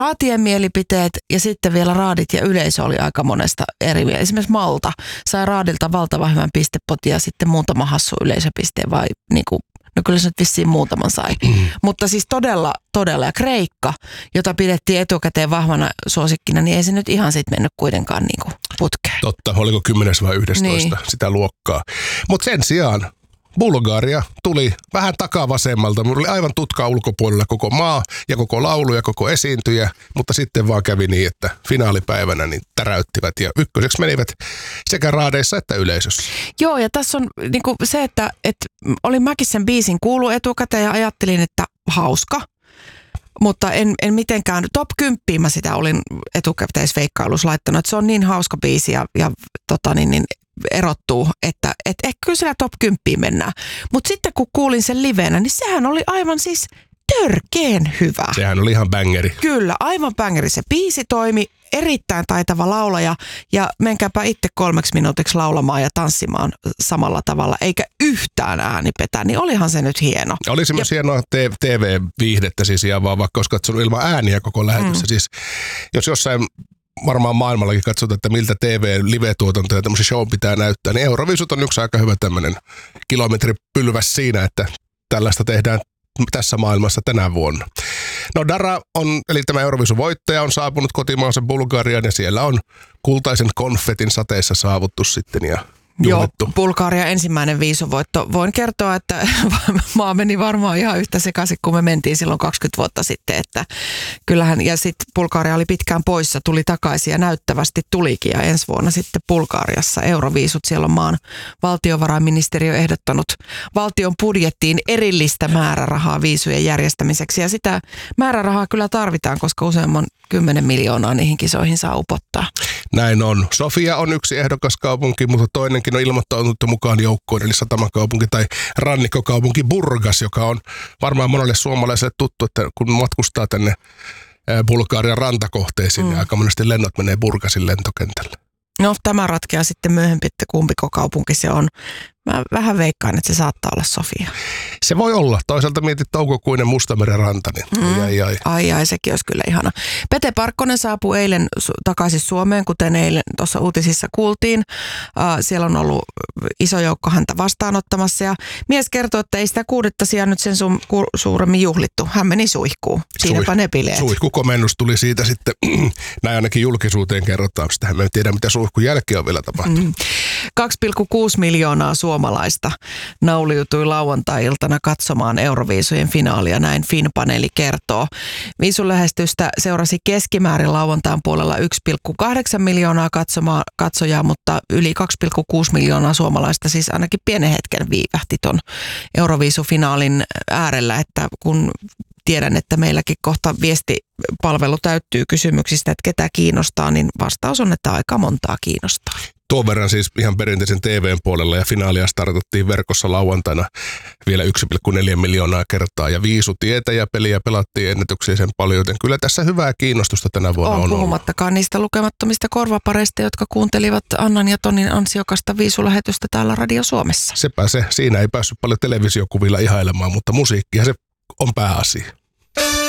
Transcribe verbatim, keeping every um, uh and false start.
raatien mielipiteet ja sitten vielä raadit ja yleisö oli aika monesta eri mieltä. Esimerkiksi Malta sai raadilta valtavan hyvän pistepotin ja sitten muutama hassu yleisöpisteen vai niin kuin, no kyllä se nyt vissiin muutaman sai. Mm. Mutta siis todella, todella. Ja Kreikka, jota pidettiin etukäteen vahvana suosikkina, niin ei se nyt ihan sitten mennyt kuitenkaan niin kuin putkeen. Totta, oliko kymmenes vai yhdestoista niin. Sitä luokkaa. Mutta sen sijaan Bulgaria tuli vähän takavasemmalta. Mulla oli aivan tutkaa ulkopuolella koko maa ja koko laulu ja koko esiintyjä, mutta sitten vaan kävi niin, että finaalipäivänä niin täräyttivät ja ykköseksi menivät sekä raadeissa että yleisössä. Joo, ja tässä on niin kuin se, että, että olin mäkin sen biisin kuullut etukäteen ja ajattelin, että hauska. Mutta en, en mitenkään, top kymppiin mä sitä olin etukäteisveikkailussa laittanut, että se on niin hauska biisi ja, ja tota niin, niin erottuu, että et, et, kyllä siellä top kymppiin mennään. Mutta sitten kun kuulin sen livenä, niin sehän oli aivan siis törkeen hyvä. Sehän oli ihan bängeri. Kyllä, aivan bängeri. Se biisi toimi, erittäin taitava laulaja ja menkääpä itse kolmeksi minuutiksi laulamaan ja tanssimaan samalla tavalla, eikä yhtään ääni petä, niin olihan se nyt hieno. Oli se myös ja hienoa T V-viihdettä siis ihan vaan, vaikka olisi katsonut ilman ääniä koko lähetyssä. Mm. Siis, jos jossain varmaan maailmallakin katsotaan, että miltä T V-live-tuotantoja ja tämmöisiä show pitää näyttää, niin Euroviisut on yksi aika hyvä tämmöinen kilometripylväs siinä, että tällaista tehdään tässä maailmassa tänä vuonna. No Dara on, eli tämä Euroviisun voittaja on saapunut kotimaansa Bulgariaan ja siellä on kultaisen konfetin sateessa saavuttu sitten ja juhlettu. Joo, Bulgaria ensimmäinen viisuvoitto. Voin kertoa, että maa meni varmaan ihan yhtä sekaisin, kun me mentiin silloin kaksikymmentä vuotta sitten. Että kyllähän, ja sitten Bulgaria oli pitkään poissa, tuli takaisin ja näyttävästi tulikin. Ja ensi vuonna sitten Bulgariassa Euroviisut. Siellä on maan valtiovarainministeriö ehdottanut valtion budjettiin erillistä määrärahaa viisujen järjestämiseksi. Ja sitä määrärahaa kyllä tarvitaan, koska useamman kymmenen miljoonaa niihin kisoihin saa upottaa. Näin on. Sofia on yksi ehdokaskaupunki, mutta toinenkin on ilmoittautunut mukaan joukkoon, eli satamakaupunki tai rannikkokaupunki Burgas, joka on varmaan monelle suomalaiselle tuttu, että kun matkustaa tänne Bulgarian rantakohteisiin, mm. niin aika monesti lennot menee Burgasin lentokentälle. No tämä ratkeaa sitten myöhemmin, että kumpiko kaupunki se on. Mä vähän veikkaan, että se saattaa olla Sofia. Se voi olla. Toisaalta mietit toukokuinen Mustameren ranta, niin mm. ai, ai. ai ai, sekin olisi kyllä ihana. Pete Parkkonen saapui eilen su- takaisin Suomeen, kuten eilen tuossa uutisissa kuultiin. Uh, siellä on ollut iso joukko häntä vastaanottamassa ja mies kertoo, että ei sitä kuudetta sijaan nyt sen su- ku- suuremmin juhlittu. Hän meni suihkuun. Siinäpä ne bileet. Suihkukomennus tuli siitä sitten, näin ainakin julkisuuteen kerrotaan. Sitähän me ei tiedä, mitä suihkun jälkeen on vielä tapahtunut. Mm. kaksi pilkku kuusi miljoonaa suomalaista nauliutui lauantai-iltana katsomaan Euroviisujen finaalia, näin Fin-paneeli kertoo. Viisun lähestystä seurasi keskimäärin lauantain puolella yksi pilkku kahdeksan miljoonaa katsomaa, katsojaa, mutta yli kaksi pilkku kuusi miljoonaa suomalaista siis ainakin pienen hetken viivähti ton Euroviisufinaalin äärellä, että kun tiedän, että meilläkin kohta viestipalvelu täyttyy kysymyksistä, että ketä kiinnostaa, niin vastaus on, että aika montaa kiinnostaa. Tuon verran siis ihan perinteisen T V:n puolella ja finaalia startattiin verkossa lauantaina vielä yksi pilkku neljä miljoonaa kertaa ja viisutietä ja peliä pelattiin ennätyksiä paljon, joten kyllä tässä hyvää kiinnostusta tänä vuonna on, on puhumattakaan ollut. Niistä lukemattomista korvapareista, jotka kuuntelivat Annan ja Tonin ansiokasta viisulähetystä täällä Radio Suomessa. Sepä se. Siinä ei päässyt paljon televisiokuvilla ihailemaan, mutta musiikkia se on pääasia.